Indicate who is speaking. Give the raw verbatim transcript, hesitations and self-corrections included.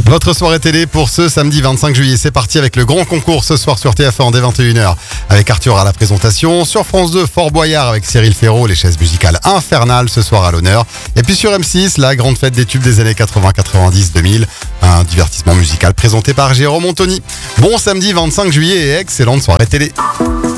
Speaker 1: Votre soirée télé pour ce samedi vingt-cinq juillet, c'est parti avec le grand concours ce soir sur T F un dès vingt et une heures avec Arthur à la présentation. Sur France deux, Fort Boyard avec Cyril Ferraud, les chaises musicales infernales ce soir à l'honneur. Et puis sur M six, la grande fête des tubes des années quatre-vingts, quatre-vingt-dix, deux mille, un divertissement musical présenté par Jérôme Anthony. Bon samedi vingt-cinq juillet et excellente soirée télé.